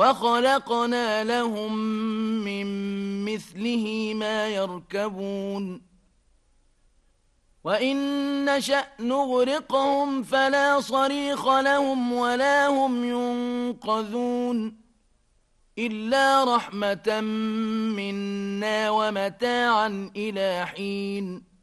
وخلقنا لهم من مثله ما يركبون وإن نشأ نغرقهم فلا صريخ لهم ولا هم ينقذون إلا رحمة منا ومتاعا إلى حين